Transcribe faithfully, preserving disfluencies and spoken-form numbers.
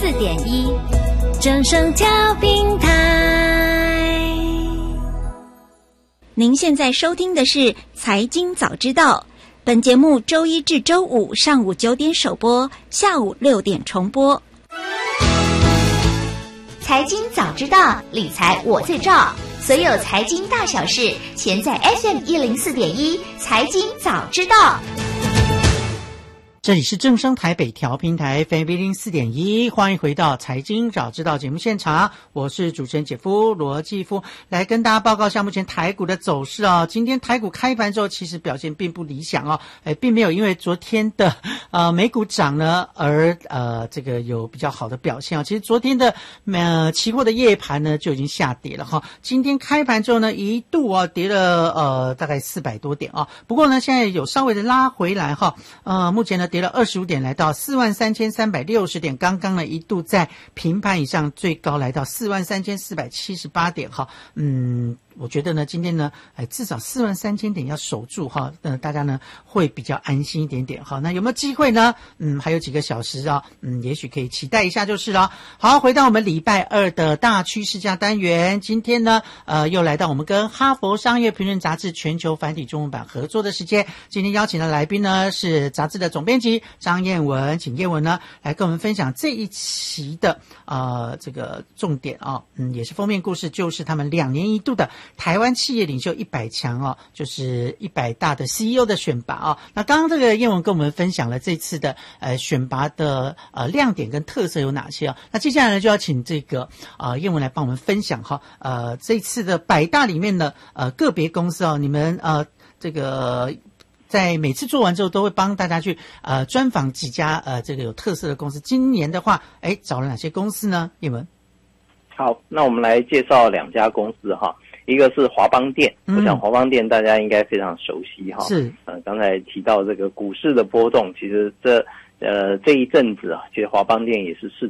四点一，正声调频台。 您现在收听的是财经早知道，本节目周一至周五上午九点首播，下午六点重播。 财经早知道，理财我最照，所有财经大小事，全在 F M 一零四点一财经早知道。 这里是正声台北调频台 F M 一零四点一，欢迎回到财经早知道节目现场，我是主持人姐夫罗继夫，来跟大家报告一下目前台股的走势哦。今天台股开盘之后，其实表现并不理想哦，哎，并没有因为昨天的呃美股涨呢而呃这个有比较好的表现哦。其实昨天的呃期货的夜盘呢就已经下跌了哈、哦，今天开盘之后呢一度啊、哦、跌了呃大概四百多点啊、哦，不过呢现在有稍微的拉回来哈、哦，呃目前呢跌了二十五点，来到四万三千三百六十点。刚刚呢一度在平盘以上，最高来到四万三千四百七十八点哈。嗯，我觉得呢今天呢，哎，至少四万三千点要守住哈，呃，大家呢会比较安心一点点哈。那有没有机会呢？嗯，还有几个小时啊，嗯，也许可以期待一下就是了。好，回到我们礼拜二的大趋势价单元，今天呢，呃，又来到我们跟哈佛商业评论杂志全球繁体中文版合作的时间。今天邀请的来宾呢是杂志的总编辑张燕文，请燕文呢来跟我们分享这一期的呃这个重点啊、哦，嗯，也是封面故事，就是他们两年一度的台湾企业领袖一百强哦，就是一百大的 C E O 的选拔哦。那刚刚这个燕文跟我们分享了这次的呃选拔的呃亮点跟特色有哪些哦。那接下来呢就要请这个呃燕文来帮我们分享哈、哦，呃这次的百大里面的呃个别公司哦，你们呃这个。在每次做完之后，都会帮大家去呃专访几家呃这个有特色的公司。今年的话，哎，找了哪些公司呢？叶文。 好，那我们来介绍两家公司哈，一个是华邦电，嗯、我想华邦电大家应该非常熟悉哈。是，呃，刚才提到这个股市的波动，其实这呃这一阵子啊，其实华邦电也是市